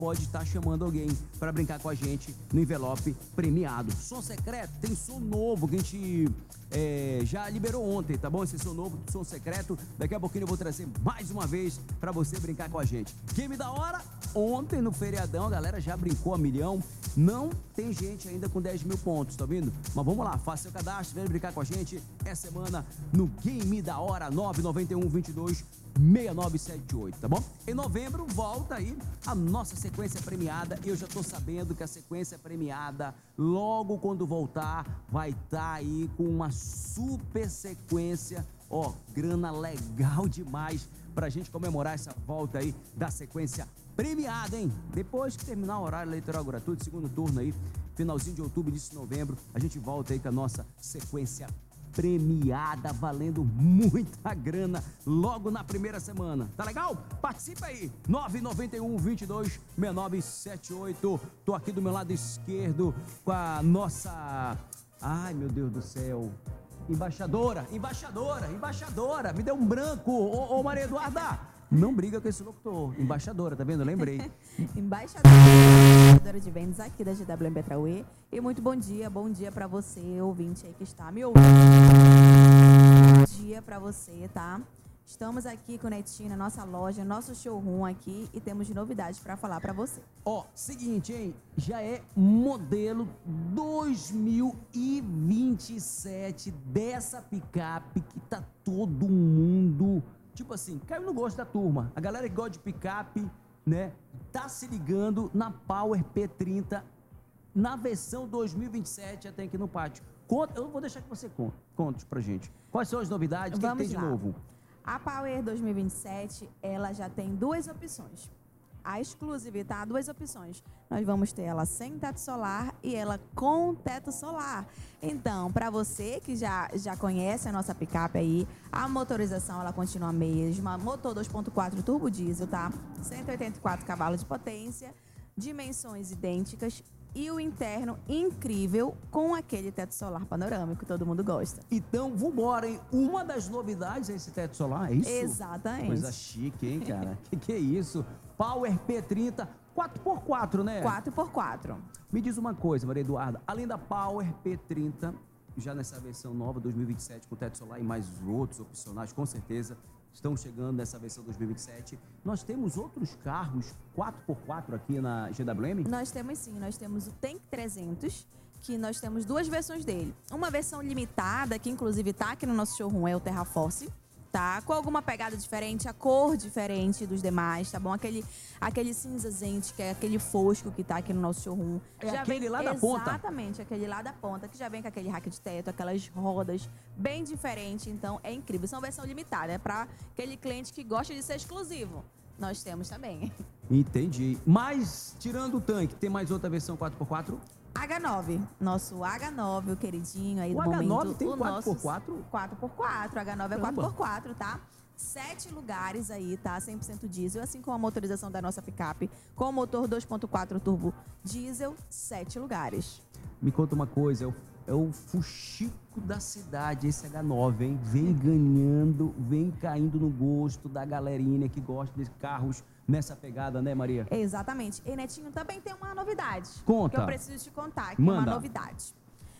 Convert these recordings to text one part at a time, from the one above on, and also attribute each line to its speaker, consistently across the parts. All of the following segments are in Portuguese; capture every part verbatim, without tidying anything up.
Speaker 1: pode estar chamando alguém para brincar com a gente no envelope premiado. Som secreto, tem som novo que a gente é, já liberou ontem, tá bom? Esse som novo, som secreto, daqui a pouquinho eu vou trazer mais uma vez para você brincar com a gente. Game da hora, ontem no feriadão a galera já brincou a milhão, não tem gente ainda com dez mil pontos, tá vendo? Mas vamos lá, faça seu cadastro, vem brincar com a gente essa semana no Game da Hora nove nove um, dois dois, seis nove sete oito, tá bom? Em novembro volta aí a nossa sequência premiada. Eu já tô sabendo que a sequência premiada, logo quando voltar, vai estar tá aí com uma super sequência, ó, grana legal demais pra gente comemorar essa volta aí da sequência premiada, hein? Depois que terminar o horário eleitoral gratuito, segundo turno aí, finalzinho de outubro, início de novembro, a gente volta aí com a nossa sequência premiada, valendo muita grana logo na primeira semana. Tá legal? Participa aí, nove nove um, dois dois, seis nove sete oito. Tô aqui do meu lado esquerdo com a nossa... Ai, meu Deus do céu. Embaixadora, embaixadora, embaixadora. Me deu um branco. Ô, ô Maria Eduarda, não briga com esse locutor. Embaixadora, tá vendo? Eu lembrei.
Speaker 2: Embaixadora de vendas aqui da G W M Betrauê. E muito bom dia, bom dia pra você, ouvinte aí que está me ouvindo. Bom dia pra você, tá? Estamos aqui com o Netinho na nossa loja, nosso showroom aqui e temos novidades pra falar pra você.
Speaker 1: Ó, seguinte, hein? Já é modelo dois mil e vinte e sete dessa picape que tá todo mundo... Tipo assim, caiu no gosto da turma. A galera que gosta de picape, né, tá se ligando na Power P trinta, na versão dois mil e vinte e sete, até aqui no pátio. Conta, eu vou deixar que você conte, conte pra gente. Quais são as novidades? O que, que tem de novo?
Speaker 2: A Power dois mil e vinte e sete, ela já tem duas opções. A exclusiva, tá? Duas opções. Nós vamos ter ela sem teto solar e ela com teto solar. Então, para você que já, já conhece a nossa picape aí, a motorização ela continua a mesma. Motor dois ponto quatro turbo diesel, tá? cento e oitenta e quatro cavalos de potência, dimensões idênticas e o interno incrível com aquele teto solar panorâmico que todo mundo gosta.
Speaker 1: Então, vambora, hein? Uma das novidades é esse teto solar, é isso?
Speaker 2: Exatamente.
Speaker 1: Coisa chique, hein, cara? que que é isso? Power P trinta, quatro por quatro, né?
Speaker 2: quatro por quatro.
Speaker 1: Me diz uma coisa, Maria Eduarda, além da Power P trinta, já nessa versão nova, dois mil e vinte e sete, com teto solar e mais outros opcionais, com certeza, estão chegando nessa versão dois mil e vinte e sete. Nós temos outros carros quatro por quatro aqui na G W M?
Speaker 2: Nós temos sim, nós temos o Tank trezentos, que nós temos duas versões dele. Uma versão limitada, que inclusive tá aqui no nosso showroom, é o Terra Force, tá? Com alguma pegada diferente, a cor diferente dos demais, tá bom? Aquele, aquele cinzazente, que é aquele fosco que tá aqui no nosso showroom.
Speaker 1: É já aquele vem, lá da ponta?
Speaker 2: Exatamente, aquele lá da ponta, que já vem com aquele rack de teto, aquelas rodas bem diferente, então é incrível. São versão limitada, é pra aquele cliente que gosta de ser exclusivo. Nós temos também.
Speaker 1: Entendi. Mas, tirando o tanque, tem mais outra versão quatro por quatro?
Speaker 2: H nove, nosso H nove, o queridinho aí
Speaker 1: o
Speaker 2: do
Speaker 1: H nove
Speaker 2: momento.
Speaker 1: Tem quatro por quatro?
Speaker 2: quatro por quatro, H nove é quatro por quatro, tá? Sete lugares aí, tá? cem por cento diesel, assim como a motorização da nossa picape, com o motor dois ponto quatro turbo diesel, sete lugares.
Speaker 1: Me conta uma coisa, é o, é o fuxico da cidade, esse H nove, hein? Vem ganhando, vem caindo no gosto da galerinha que gosta de carros nessa pegada, né, Maria?
Speaker 2: Exatamente. E Netinho também tem uma novidade.
Speaker 1: Conta.
Speaker 2: Que eu preciso te contar, que
Speaker 1: Manda.
Speaker 2: é uma novidade.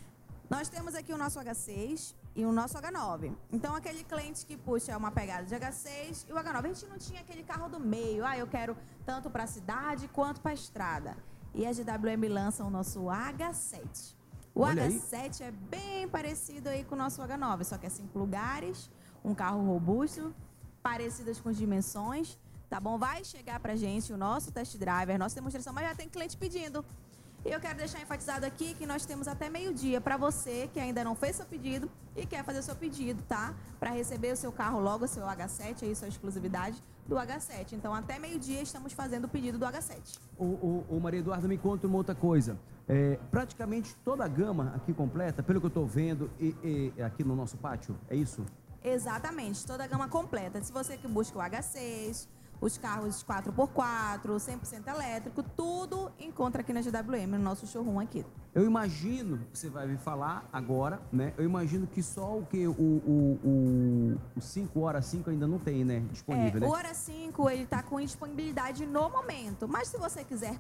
Speaker 2: Nós temos aqui o nosso H seis e o nosso H nove. Então, aquele cliente que puxa uma pegada de H seis e o H nove, a gente não tinha aquele carro do meio. Ah, eu quero tanto para a cidade quanto para a estrada. E a G W M lança o nosso H sete. O
Speaker 1: Olha
Speaker 2: H
Speaker 1: aí.
Speaker 2: sete é bem parecido aí com o nosso H nove, só que é cinco lugares, um carro robusto, parecidas com as dimensões. Tá bom? Vai chegar pra gente o nosso test driver, nossa demonstração, mas já tem cliente pedindo. E eu quero deixar enfatizado aqui que nós temos até meio-dia para você que ainda não fez seu pedido e quer fazer seu pedido, tá? Para receber o seu carro logo, o seu H sete, aí sua exclusividade do H sete. Então, até meio-dia estamos fazendo o pedido do H sete.
Speaker 1: O, o, o Maria Eduarda, me conta uma outra coisa. É, praticamente toda a gama aqui completa, pelo que eu estou vendo, e, e, aqui no nosso pátio, é isso?
Speaker 2: Exatamente, toda a gama completa. Se você que busca o H seis... os carros quatro por quatro, cem por cento elétrico, tudo encontra aqui na G W M, no nosso showroom aqui.
Speaker 1: Eu imagino, você vai me falar agora, né? Eu imagino que só o que o, o, o, o cinco hora cinco ainda não tem, né? Disponível,
Speaker 2: É,
Speaker 1: né?
Speaker 2: o Hora cinco, ele tá com disponibilidade no momento, mas se você quiser